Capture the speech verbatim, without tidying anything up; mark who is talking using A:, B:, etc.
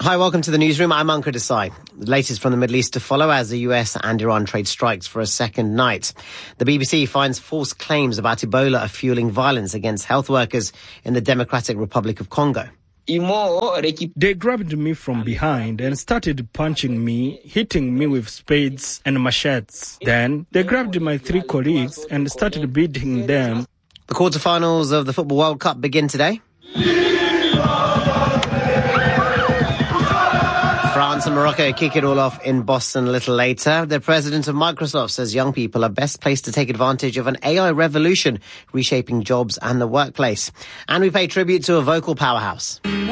A: Hi, welcome to the newsroom. I'm Ankur Desai. The latest from the Middle East to follow as the U S and Iran trade strikes for a second night. The B B C finds false claims about Ebola are fueling violence against health workers in the Democratic Republic of Congo.
B: They grabbed me from behind and started punching me, hitting me with spades and machetes. Then they grabbed my three colleagues and started beating them.
A: The quarterfinals of the Football World Cup begin today. France and Morocco kick it all off in Boston a little later. The president of Microsoft says young people are best placed to take advantage of an A I revolution, reshaping jobs and the workplace. And we pay tribute to a vocal powerhouse.